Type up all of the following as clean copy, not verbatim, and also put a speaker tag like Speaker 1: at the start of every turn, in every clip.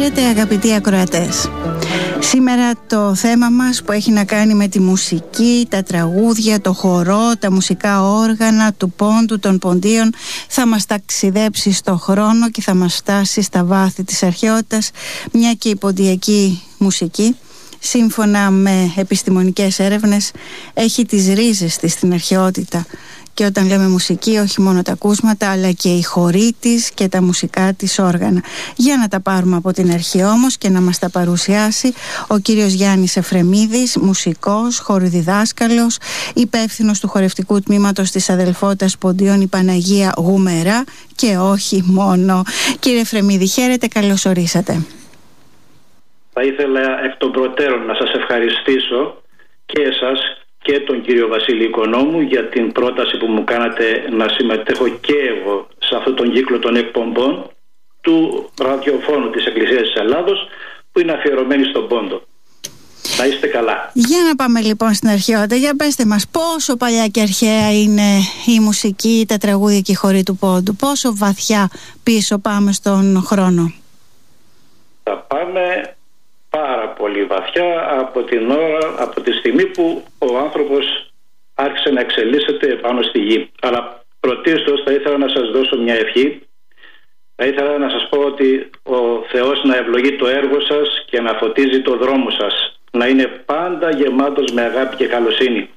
Speaker 1: Χαίρετε αγαπητοί ακροατές. Σήμερα το θέμα μας που έχει να κάνει με τη μουσική, τα τραγούδια, το χορό, τα μουσικά όργανα του πόντου, των ποντίων θα μας ταξιδέψει στο χρόνο και θα μας φτάσει στα βάθη της αρχαιότητας, μια και η ποντιακή μουσική, σύμφωνα με επιστημονικές έρευνες, έχει τις ρίζες της στην αρχαιότητα. Και όταν λέμε μουσική, όχι μόνο τα ακούσματα, αλλά και οι χοροί της και τα μουσικά της όργανα. Για να τα πάρουμε από την αρχή όμως και να μας τα παρουσιάσει ο κύριος Γιάννης Εφρεμίδης, μουσικός, χοροδιδάσκαλος, υπεύθυνος του χορευτικού τμήματος της Αδελφότητας Ποντίων η Παναγία Γουμερά και όχι μόνο. Κύριε Εφρεμίδη, χαίρετε, καλώς ορίσατε.
Speaker 2: Θα ήθελα εκ των προτέρων να σας ευχαριστήσω και εσάς και τον κύριο Βασίλη Οικονόμου για την πρόταση που μου κάνατε να συμμετέχω και εγώ σε αυτόν τον κύκλο των εκπομπών του ραδιοφώνου της Εκκλησίας της Ελλάδος που είναι αφιερωμένη στον πόντο. Να είστε καλά.
Speaker 1: Για να πάμε λοιπόν στην αρχαιότητα. Για πέστε μας πόσο παλιά και αρχαία είναι η μουσική, τα τραγούδια και οι χοροί του πόντου. Πόσο βαθιά πίσω πάμε στον χρόνο.
Speaker 2: Θα πάμε πάρα πολύ βαθιά από τη στιγμή που ο άνθρωπος άρχισε να εξελίσσεται πάνω στη γη. Αλλά πρωτίστως θα ήθελα να σας δώσω μια ευχή. Θα ήθελα να σας πω ότι ο Θεός να ευλογεί το έργο σας και να φωτίζει το δρόμο σας. Να είναι πάντα γεμάτος με αγάπη και καλοσύνη.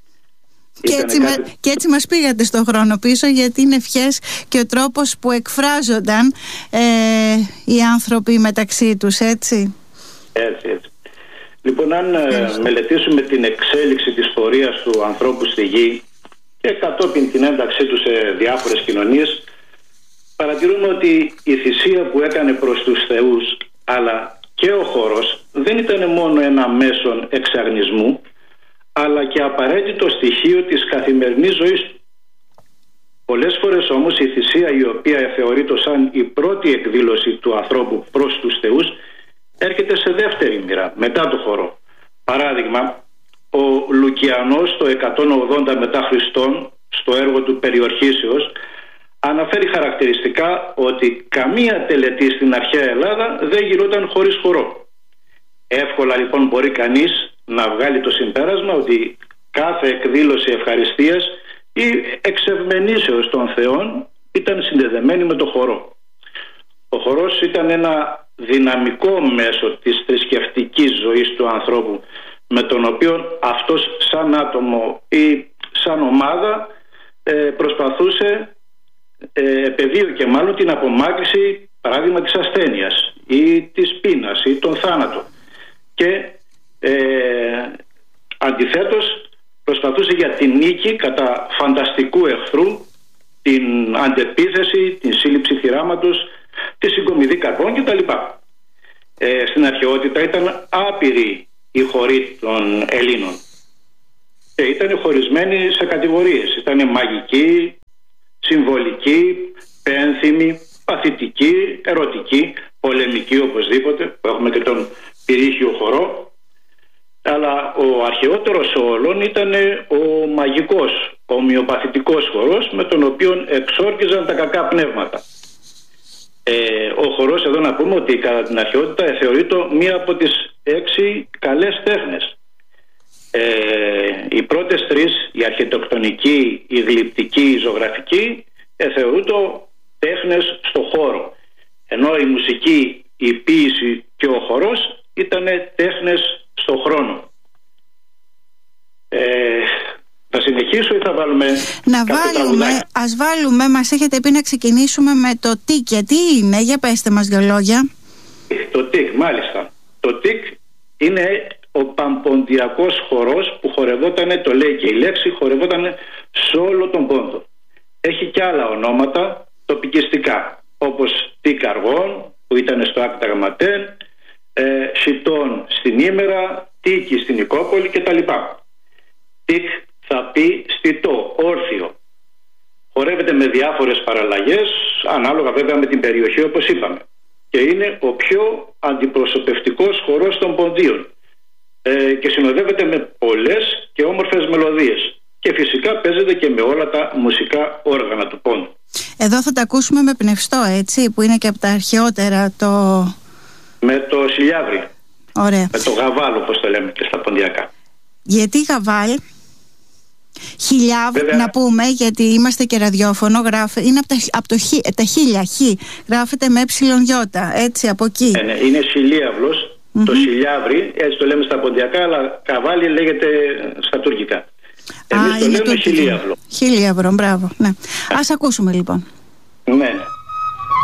Speaker 1: Και έτσι μας πήγατε στον χρόνο πίσω, γιατί είναι ευχές και ο τρόπος που εκφράζονταν οι άνθρωποι μεταξύ τους, έτσι.
Speaker 2: Έτσι. Λοιπόν, αν μελετήσουμε την εξέλιξη της πορείας του ανθρώπου στη γη και κατόπιν την ένταξή του σε διάφορες κοινωνίες, παρατηρούμε ότι η θυσία που έκανε προς τους θεούς αλλά και ο χορός δεν ήταν μόνο ένα μέσον εξαγνισμού, αλλά και απαραίτητο στοιχείο της καθημερινής ζωής του. Πολλές φορές όμως η θυσία, η οποία θεωρείται σαν η πρώτη εκδήλωση του ανθρώπου προς τους θεούς, έρχεται σε δεύτερη μοίρα, μετά το χορό. Παράδειγμα, ο Λουκιανός το 180 μετά Χριστόν, στο έργο του Περιορχήσεως, αναφέρει χαρακτηριστικά ότι καμία τελετή στην αρχαία Ελλάδα δεν γινόταν χωρίς χορό. Εύκολα λοιπόν μπορεί κανείς να βγάλει το συμπέρασμα ότι κάθε εκδήλωση ευχαριστίας ή εξευμενήσεως των θεών ήταν συνδεδεμένη με το χορό. Ο χορός ήταν ένα δυναμικό μέσο της θρησκευτικής ζωής του ανθρώπου, με τον οποίο αυτός σαν άτομο ή σαν ομάδα προσπαθούσε, επεδίωκε μάλλον την απομάκρυνση, παράδειγμα, της ασθένειας ή της πείνας ή τον θάνατο, και αντιθέτως προσπαθούσε για την νίκη κατά φανταστικού εχθρού, την αντεπίθεση, την σύλληψη θυράματος, τη συγκομιδή καρπών κτλ. Στην αρχαιότητα ήταν άπειροι οι χοροί των Ελλήνων και ήταν χωρισμένοι σε κατηγορίες. Ήταν μαγικοί, συμβολικοί, πένθυμοι, παθητικοί, ερωτικοί, πολεμικοί οπωσδήποτε, που έχουμε και τον πυρήχιο χορό. Αλλά ο αρχαιότερος όλων ήταν ο μαγικός, ο ομοιοπαθητικός χορός, με τον οποίο εξόρκιζαν τα κακά πνεύματα. Ο χορός, εδώ να πούμε ότι κατά την αρχαιότητα θεωρείται μία από τις 6 καλές τέχνες. Οι πρώτες 3, η αρχιτεκτονική, η γλυπτική, η ζωγραφική, θεωρούνται τέχνες στο χώρο, ενώ η μουσική, η ποίηση και ο χορός ήταν τέχνες στο χρόνο. Θα συνεχίσω ή θα βάλουμε?
Speaker 1: Ας βάλουμε, μας έχετε πει να ξεκινήσουμε με το τικ. Τι είναι, για πέστε μας δυο λόγια.
Speaker 2: Το τικ, μάλιστα. Το τικ είναι ο παμποντιακός χορός που χορευόταν, το λέει και η λέξη, χορευόταν σε όλο τον πόντο. Έχει και άλλα ονόματα τοπικιστικά, όπως τικ αργών που ήταν στο Άκτα Γαματέν, Σιτών στην Ήμερα, Τίκη στην Νικόπολη κτλ. Τικ θα πει στιτό, όρθιο. Χορεύεται με διάφορες παραλλαγές, ανάλογα βέβαια με την περιοχή, όπως είπαμε. Και είναι ο πιο αντιπροσωπευτικός χορός των ποντίων. Και συνοδεύεται με πολλές και όμορφες μελωδίες. Και φυσικά παίζεται και με όλα τα μουσικά όργανα του πόντου.
Speaker 1: Εδώ θα τα ακούσουμε με πνευστό, έτσι, που είναι και από τα αρχαιότερα το...
Speaker 2: Με το Σιλιάβρι.
Speaker 1: Ωραία.
Speaker 2: Με το γαβάλ, όπως το λέμε και στα ποντιακά.
Speaker 1: Γιατί γαβάλ? Χιλιάβρι, να πούμε, γιατί είμαστε και ραδιόφωνο, είναι από τα χίλια, γράφεται με εψιλον-γιώτα, έτσι, από εκεί.
Speaker 2: Ναι, είναι Σιλίαυλος, το Σιλιάβρι, έτσι το λέμε στα ποντιακά, αλλά καβάλι λέγεται στα τουρκικά. Εμείς το λέμε Χιλίαυλο.
Speaker 1: Χιλίαυλο, μπράβο, ναι. Ας ακούσουμε λοιπόν.
Speaker 2: Ναι,